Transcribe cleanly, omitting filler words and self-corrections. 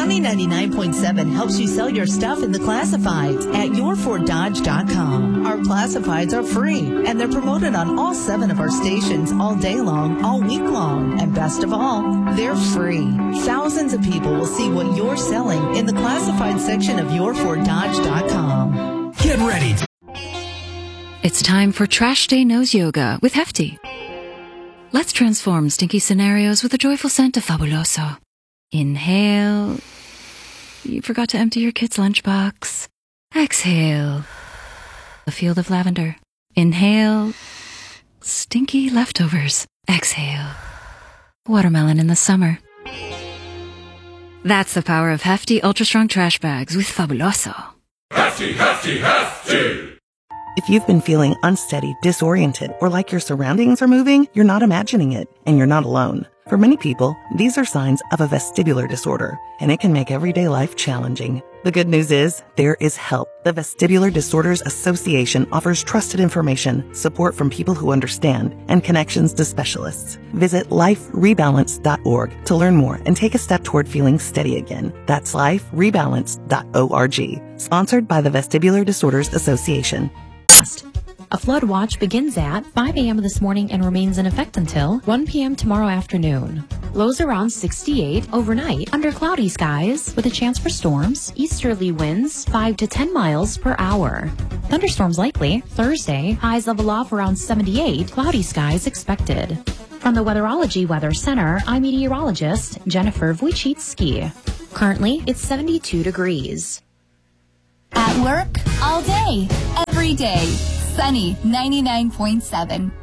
Sunny 99.7 helps you sell your stuff in the classifieds at yourforddodge.com. Our classifieds are free, and they're promoted on all 7 of our stations all day long, all week long. And best of all, they're free. Thousands of people will see what you're selling in the classified section of yourforddodge.com. Get ready. It's time for Trash Day Nose Yoga with Hefty. Let's transform stinky scenarios with a joyful scent of Fabuloso. Inhale. You forgot to empty your kid's lunchbox. Exhale. A field of lavender. Inhale. Stinky leftovers. Exhale. Watermelon in the summer. That's the power of Hefty Ultra Strong Trash Bags with Fabuloso. Hefty, hefty, hefty! If you've been feeling unsteady, disoriented, or like your surroundings are moving, you're not imagining it, and you're not alone. For many people, these are signs of a vestibular disorder, and it can make everyday life challenging. The good news is, there is help. The Vestibular Disorders Association offers trusted information, support from people who understand, and connections to specialists. Visit liferebalance.org to learn more and take a step toward feeling steady again. That's liferebalance.org. Sponsored by the Vestibular Disorders Association. A flood watch begins at 5 a.m. this morning and remains in effect until 1 p.m. tomorrow afternoon. Lows around 68 overnight under cloudy skies with a chance for storms, easterly winds 5 to 10 miles per hour. Thunderstorms likely. Thursday, highs level off around 78, cloudy skies expected. From the Weatherology Weather Center, I'm meteorologist Jennifer Wojcicki. Currently, it's 72 degrees. At work, all day, every day. Sunny 99.7.